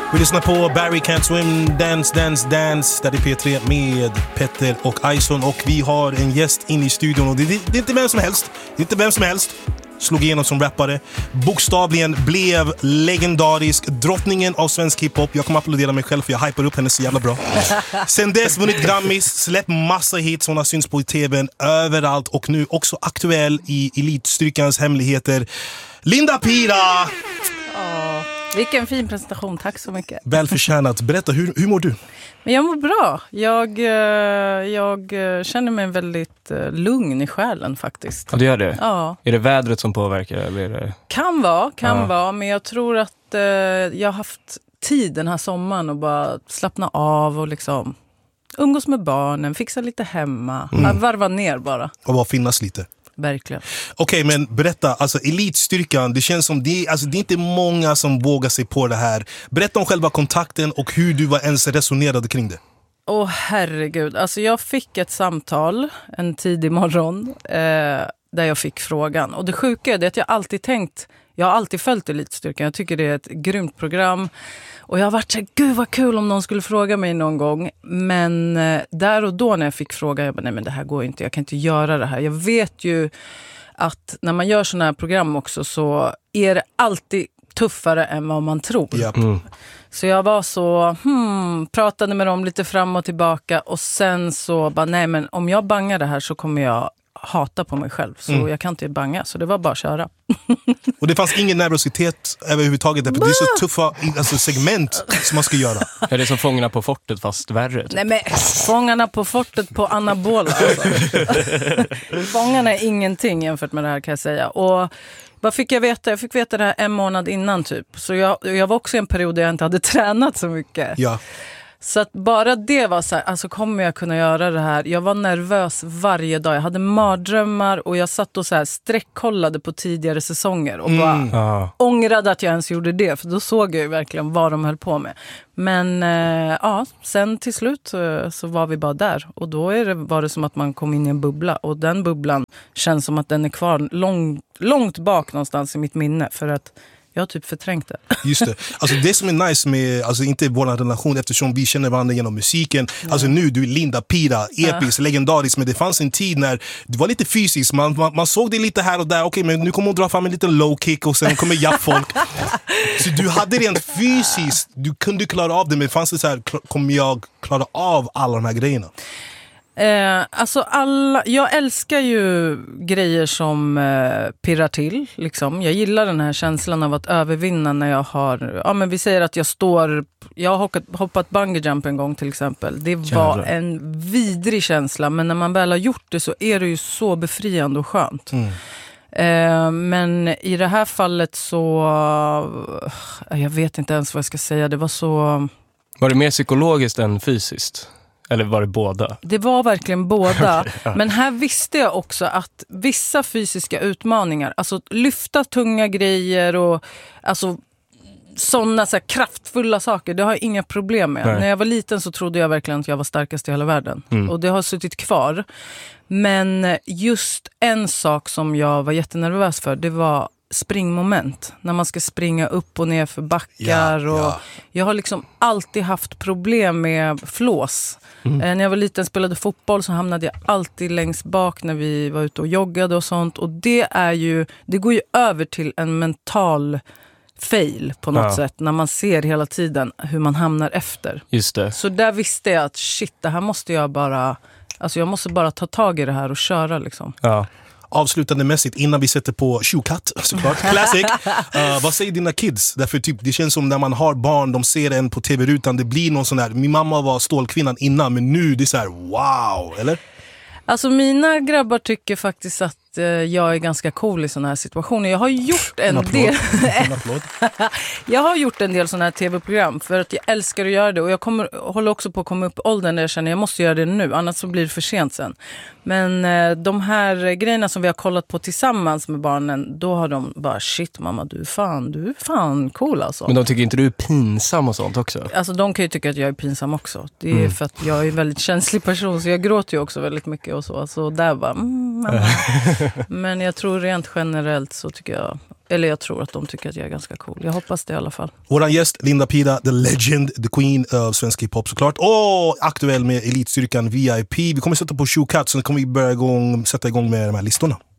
Vi lyssnar på Barry Can't Swim, Dance, Dance, Dance. Där är P3 med Petter och Ison. Och vi har en gäst in i studion. Och det är inte vem som helst. Det är inte vem som helst. Slog igenom som rappare. Bokstavligen blev legendarisk. Drottningen av svensk hiphop. Jag kommer applådera mig själv för jag hypar upp henne så jävla bra. Sen dess vunnit Grammys, släppt massa hits. Hon har synts på i tvn överallt. Och nu också aktuell i Elitstyrkans hemligheter. Linda Pira! Vilken fin presentation, tack så mycket. Välförtjänat. Berätta, hur mår du? Men jag mår bra. Jag känner mig väldigt lugn i själen faktiskt. Ja, det gör det? Ja. Är det vädret som påverkar? Eller är det... Kan vara. Men jag tror att jag har haft tid den här sommaren och bara slappna av och liksom umgås med barnen, fixa lite hemma. Varva ner bara. Och bara finnas lite. Verkligen. Okej, men berätta, alltså Elitstyrkan, det känns som det är inte många som vågar sig på det här. Berätta om själva kontakten och hur du var ens resonerade kring det. Herregud, alltså jag fick ett samtal en tidig morgon där jag fick frågan. Och det sjuka är att jag har alltid följt Elitstyrkan. Jag tycker det är ett grymt program. Och jag har varit så här, gud vad kul om någon skulle fråga mig någon gång. Men där och då när jag fick frågan, jag bara, nej men det här går inte, jag kan inte göra det här. Jag vet ju att när man gör såna här program också så är det alltid tuffare än vad man tror. Yep. Så jag var så, pratade med dem lite fram och tillbaka. Och sen så bara, nej men om jag bangar det här så kommer jag hata på mig själv. Så jag kan inte banga, så det var bara att köra. Och det fanns ingen nervositet överhuvudtaget. Det är så tuffa segment som man ska göra. Är det som Fångarna på fortet fast värre? Typ? Nej men, Fångarna på fortet på anabola. Alltså. Fångarna är ingenting jämfört med det här kan jag säga. Och vad fick jag veta? Jag fick veta det här en månad innan typ. Så jag var också i en period där jag inte hade tränat så mycket. Ja. Så att bara det var så här, alltså kommer jag kunna göra det här? Jag var nervös varje dag. Jag hade mardrömmar och jag satt och så här sträckkollade på tidigare säsonger och bara ångrade att jag ens gjorde det. För då såg jag ju verkligen vad de höll på med. Men sen till slut så var vi bara där. Och då var det som att man kom in i en bubbla. Och den bubblan känns som att den är kvar långt bak någonstans i mitt minne. För att jag har typ förträngt det. Just det. Alltså det som är nice med, alltså inte vår relation eftersom vi känner varandra genom musiken. Alltså nu, du är Linda Pira, episk, legendarisk. Men det fanns en tid när du var lite fysisk. Man såg det lite här och där. Okej, men nu kommer hon dra fram en liten low kick och sen kommer japp-folk. Så du hade rent fysiskt, du kunde klara av det. Men fanns det så här, kommer jag klara av alla de här grejerna? Alltså jag älskar ju grejer som pirrar till liksom. Jag gillar den här känslan av att övervinna när jag har, men vi säger att jag har hoppat bungee jump en gång till exempel. Det var en vidrig känsla, men när man väl har gjort det så är det ju så befriande och skönt. Men i det här fallet så jag vet inte ens vad jag ska säga. Det var så... Var det mer psykologiskt än fysiskt? Eller var det båda? Det var verkligen båda. Men här visste jag också att vissa fysiska utmaningar, alltså lyfta tunga grejer och alltså sådana så här kraftfulla saker, det har jag inga problem med. När jag var liten så trodde jag verkligen att jag var starkast i hela världen. Och det har suttit kvar. Men just en sak som jag var jättenervös för, det var springmoment. När man ska springa upp och ner för backar. Jag har liksom alltid haft problem med flås. När jag var liten spelade fotboll så hamnade jag alltid längst bak när vi var ute och joggade och sånt. Och det går ju över till en mental fail på något sätt. När man ser hela tiden hur man hamnar efter. Just det. Så där visste jag att shit, det här måste jag bara... Alltså jag måste bara ta tag i det här och köra liksom. Ja. Avslutande mässigt innan vi sätter på Shoecut, såklart, classic. Vad säger dina kids? Därför typ, det känns som när man har barn, de ser en på tv-rutan, det blir någon sån här, min mamma var stålkvinnan innan, men nu det är så här, wow, eller? Alltså mina grabbar tycker faktiskt att jag är ganska cool i såna här situationer. Jag har gjort jag har gjort en del såna här tv-program för att jag älskar att göra det. Och jag håller också på att komma upp i åldern där jag känner att jag måste göra det nu. Annars så blir det för sent sen. Men de här grejerna som vi har kollat på tillsammans med barnen, då har de bara, shit mamma, du är fan cool alltså. Men de tycker inte du är pinsam och sånt också? Alltså de kan ju tycka att jag är pinsam också. Det är för att jag är en väldigt känslig person, så jag gråter ju också väldigt mycket och så. Så där var mamma. Men jag tror rent generellt så tycker jag Eller jag tror att de tycker att jag är ganska cool. Jag hoppas det i alla fall. Våran gäst Linda Pira, the legend, the queen av svensk hiphop såklart. Och aktuell med elitstyrkan VIP. Vi kommer sätta på Shoe Cut, så kommer vi börja sätta igång med de här listorna.